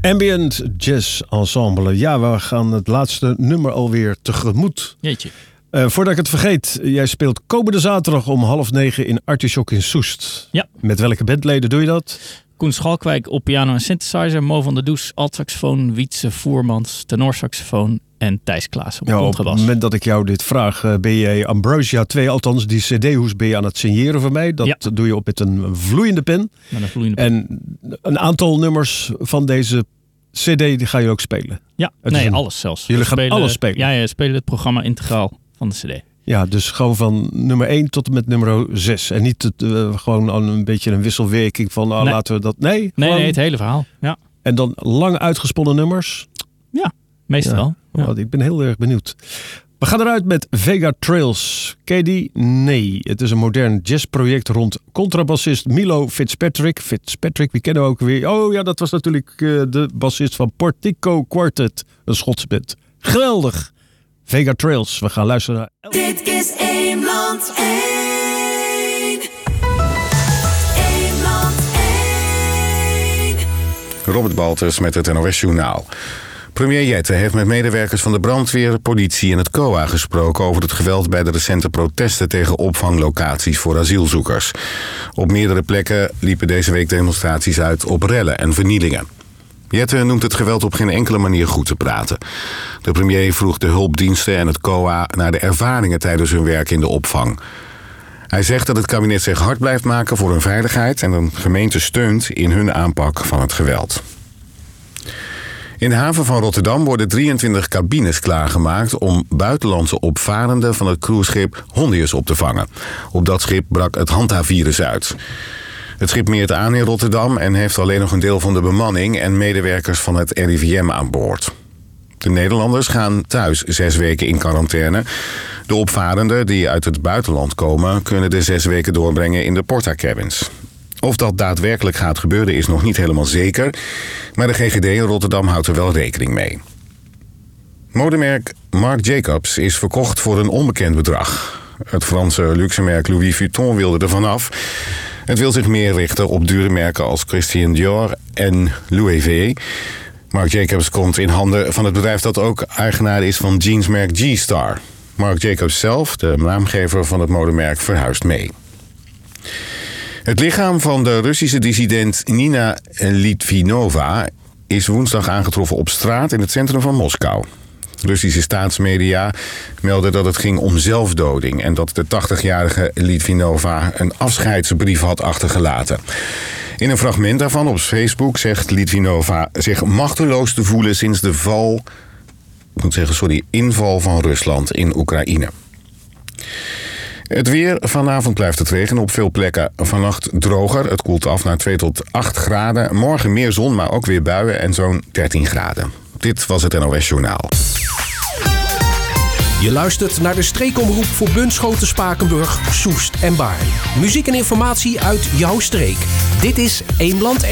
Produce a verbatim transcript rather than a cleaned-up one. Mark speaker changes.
Speaker 1: Ambient Jazz Ensemble. Ja, we gaan het laatste nummer alweer tegemoet.
Speaker 2: Jeetje.
Speaker 1: Uh, voordat ik het vergeet, jij speelt komende zaterdag om half negen in Artichok in Soest.
Speaker 2: Ja.
Speaker 1: Met welke bandleden doe je dat?
Speaker 2: Koen Schalkwijk op piano en synthesizer, Mo van der Does altsaxofoon, Wietse Voermans tenorsaxofoon en Thijs Klaas op
Speaker 1: ja,
Speaker 2: contrabas.
Speaker 1: Op het moment dat ik jou dit vraag, uh, ben jij Ambrosia twee, althans die cd-hoes ben je aan het signeren voor mij. Dat ja. doe je op met een vloeiende pen.
Speaker 2: Met een vloeiende pen.
Speaker 1: En een aantal nummers van deze cd die ga je ook spelen.
Speaker 2: Ja, het nee, een... alles zelfs.
Speaker 1: Jullie gaan
Speaker 2: spelen,
Speaker 1: alles spelen?
Speaker 2: Ja, ja, spelen het programma integraal van de cd.
Speaker 1: Ja, dus gewoon van nummer één tot en met nummer zes. En niet het, uh, gewoon aan een beetje een wisselwerking van oh,
Speaker 2: nee.
Speaker 1: laten we dat... Nee,
Speaker 2: nee,
Speaker 1: gewoon...
Speaker 2: nee, het hele verhaal. Ja.
Speaker 1: En dan lang uitgesponnen nummers?
Speaker 2: Ja, meestal.
Speaker 1: Ja. Ja. Ik ben heel erg benieuwd. We gaan eruit met Vega Trails. Ken je die? Nee. Het is een modern jazzproject rond contrabassist Milo Fitzpatrick. Fitzpatrick, wie kennen we ook weer? Oh ja, dat was natuurlijk uh, de bassist van Portico Quartet. Een Schotse band. Geweldig. Vega Trails. We gaan luisteren naar...
Speaker 3: Dit is Eemland één. Eemland één.
Speaker 4: Robert Baltus met het N O S Journaal. Premier Jette heeft met medewerkers van de brandweer, politie en het C O A gesproken over het geweld bij de recente protesten tegen opvanglocaties voor asielzoekers. Op meerdere plekken liepen deze week demonstraties uit op rellen en vernielingen. Jette noemt het geweld op geen enkele manier goed te praten. De premier vroeg de hulpdiensten en het C O A naar de ervaringen tijdens hun werk in de opvang. Hij zegt dat het kabinet zich hard blijft maken voor hun veiligheid en de gemeente steunt in hun aanpak van het geweld. In de haven van Rotterdam worden drieëntwintig cabines klaargemaakt om buitenlandse opvarenden van het cruiseschip Hondius op te vangen. Op dat schip brak het hantavirus uit. Het schip meert aan in Rotterdam en heeft alleen nog een deel van de bemanning en medewerkers van het R I V M aan boord. De Nederlanders gaan thuis zes weken in quarantaine. De opvarenden die uit het buitenland komen kunnen de zes weken doorbrengen in de portacabins. Of dat daadwerkelijk gaat gebeuren is nog niet helemaal zeker, maar de G G D in Rotterdam houdt er wel rekening mee. Modemerk Marc Jacobs is verkocht voor een onbekend bedrag. Het Franse luxemerk Louis Vuitton wilde er vanaf. Het wil zich meer richten op dure merken als Christian Dior en Louis V. Marc Jacobs komt in handen van het bedrijf dat ook eigenaar is van jeansmerk G-Star. Marc Jacobs zelf, de naamgever van het modemerk, verhuist mee. Het lichaam van de Russische dissident Nina Litvinova is woensdag aangetroffen op straat in het centrum van Moskou. Russische staatsmedia melden dat het ging om zelfdoding en dat de tachtigjarige Litvinova een afscheidsbrief had achtergelaten. In een fragment daarvan op Facebook zegt Litvinova zich machteloos te voelen sinds de val, ik moet zeggen, sorry, inval van Rusland in Oekraïne. Het weer. Vanavond blijft het regenen op veel plekken. Vannacht droger. Het koelt af naar twee tot acht graden. Morgen meer zon, maar ook weer buien en zo'n dertien graden. Dit was het N O S Journaal.
Speaker 5: Je luistert naar de streekomroep voor Bunschoten, Spakenburg, Soest en Baarn. Muziek en informatie uit jouw streek. Dit is Eemland één.